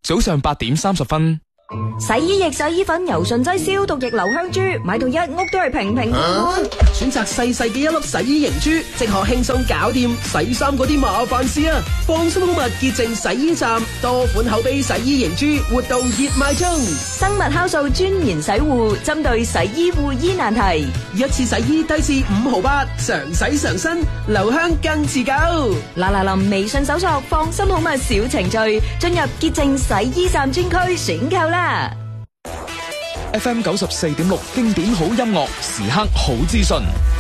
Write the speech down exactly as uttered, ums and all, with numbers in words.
早上八點三十分。 洗衣液、洗衣粉、柔順劑、消毒液、留香珠，買到一屋都係平平安安。 選擇細細嘅一粒洗衣凝珠，即可輕鬆搞掂洗衫嗰啲麻煩事啊！放心好物潔淨洗衣站，多款口碑洗衣凝珠活動熱賣中。 生物酵素專研洗護，針對洗衣護衣難題， 一次洗衣低至五毫八，常洗常新，留香更持久。 嗱嗱臨微信搜索放心好物小程序，進入潔淨洗衣站專區選購啦。 F M 九十四點六經典好音樂，時刻好資訊。